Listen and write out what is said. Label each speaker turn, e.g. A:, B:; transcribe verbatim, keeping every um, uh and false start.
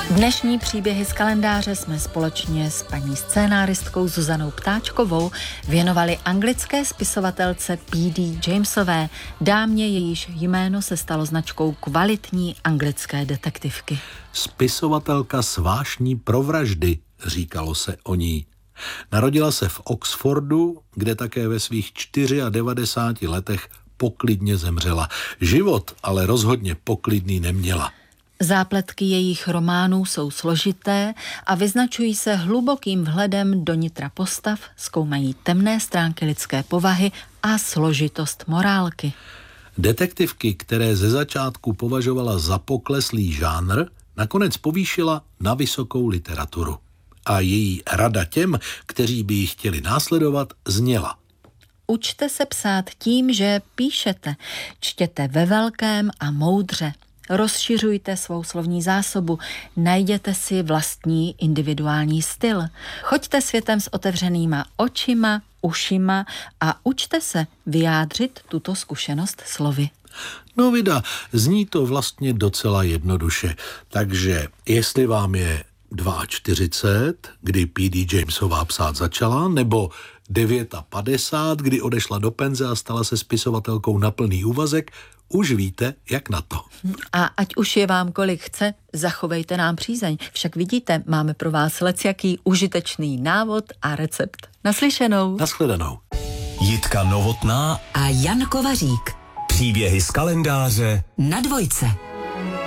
A: Dnešní příběhy z kalendáře jsme společně s paní scénáristkou Zuzanou Ptáčkovou věnovali anglické spisovatelce P D Jamesové, dámě, jejíž jméno se stalo značkou kvalitní anglické detektivky.
B: Spisovatelka s vášní pro vraždy, říkalo se o ní. Narodila se v Oxfordu, kde také ve svých devadesát čtyřech letech poklidně zemřela. Život ale rozhodně poklidný neměla.
A: Zápletky jejich románů jsou složité a vyznačují se hlubokým vhledem do nitra postav, zkoumají temné stránky lidské povahy a složitost morálky.
B: Detektivky, které ze začátku považovala za pokleslý žánr, nakonec povýšila na vysokou literaturu. A její rada těm, kteří by ji chtěli následovat, zněla:
A: Učte se psát tím, že píšete. Čtěte ve velkém a moudře. Rozšiřujte svou slovní zásobu, najděte si vlastní individuální styl. Choďte světem s otevřenýma očima, ušima a učte se vyjádřit tuto zkušenost slovy.
B: No vida, zní to vlastně docela jednoduše. Takže jestli vám je čtyřicet dva, kdy P D Jamesová psát začala, nebo padesát devět, kdy odešla do penze a stala se spisovatelkou na plný úvazek, už víte, jak na to.
A: A ať už je vám kolik chce, zachovejte nám přízeň. Však vidíte, máme pro vás lecjaký užitečný návod a recept. Naslyšenou.
B: Nashledanou.
C: Jitka Novotná
D: a Jan Kovařík.
C: Příběhy z kalendáře
D: na Dvojce.